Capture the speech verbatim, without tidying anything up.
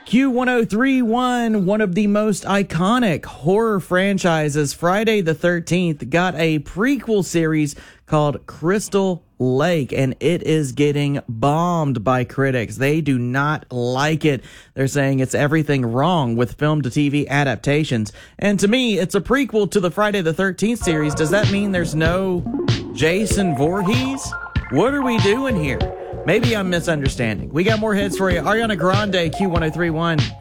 Q ten thirty-one, one of the most iconic horror franchises, Friday the thirteenth, got a prequel series called Crystal Lake, and it is getting bombed by critics. They do not like it. They're saying it's everything wrong with film-to-T V adaptations. And to me, it's a prequel to the Friday the thirteenth series. Does that mean there's no Jason Voorhees? What are we doing here? Maybe I'm misunderstanding. We got more hits for you. Ariana Grande, Q ten thirty-one.